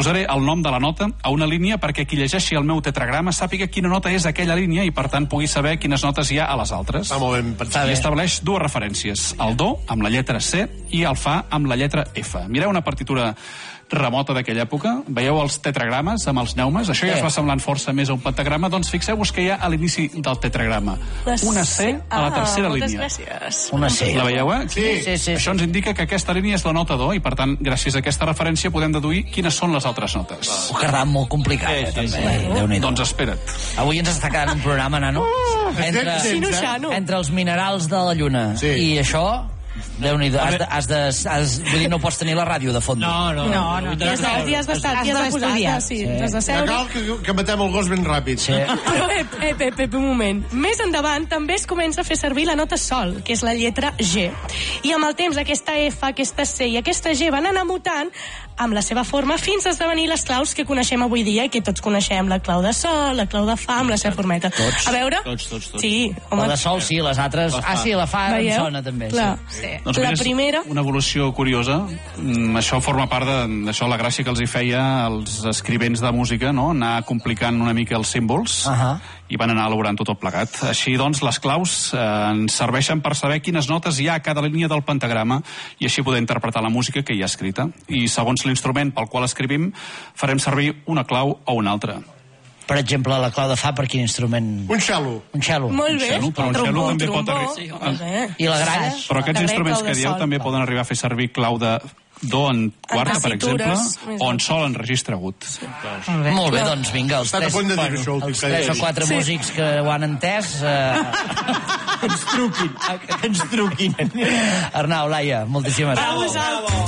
Posaré el nom de la nota a una línia perquè qui llegeixi el meu tetragrama sàpiga quina nota és aquella línia i, per tant, pugui saber quines notes hi ha a les altres. Està molt ben pensat. I estableix dues referències, el do amb la lletra C i el fa amb la lletra F. Mireu una partitura remota d'aquella època, veieu els tetragrames amb els neumes, això ja es va semblant força més a un pentagrama, doncs fixeu-vos que hi ha a l'inici del tetragrama una C a la tercera línia. Una C. La veieu, Sí. Això ens indica que aquesta línia és la nota do i, per tant, gràcies a aquesta referència podem deduir quines són les altres notes. Ho quedarà molt complicat, també. Déu-n'hi-do. Doncs espera't. Avui ens està quedant un programa, nano, entre els minerals de la Lluna i això... Déu-n'hi-do, vull dir, no pots tenir la ràdio de fons. No. Hi has de posar-te, sí. Has de seure. Cal que matem el gos ben ràpid. Sí. Però, un moment. Més endavant també es comença a fer servir la nota sol, que és la lletra G. I amb el temps aquesta F, aquesta C i aquesta G van anar mutant amb la seva forma fins a esdevenir les claus que coneixem avui dia i que tots coneixem, la clau de sol, la clau de fa, amb la seva formeta. Tots. A veure? Tots. Sí. La de sol, sí, les altres... Ah, sí, la fa em sona, també. Clar. Sí. Doncs la primera... Una evolució curiosa. Això forma part d'això, la gràcia que els hi feia als escrivents de música, no? Anar complicant una mica els símbols i van anar elaborant tot el plegat. Així, doncs, les claus ens serveixen per saber quines notes hi ha a cada línia del pentagrama i així poder interpretar la música que hi ha escrita. I segons l'instrument pel qual escrivim, farem servir una clau o una altra. Per exemple, la clau de fa, per quin instrument? Un cello. Un cello. Molt bé. Però un cello també pot arribar... I la gralla? Però aquests instruments que dieu també poden arribar a fer servir clau de do en quarta, per exemple, o en sol en registre agut. Molt bé, doncs vinga, els Està a punt de dir això. els 3 o 4 músics que ho han entès que ens truquin. Arnau, Laia, moltíssimes gràcies.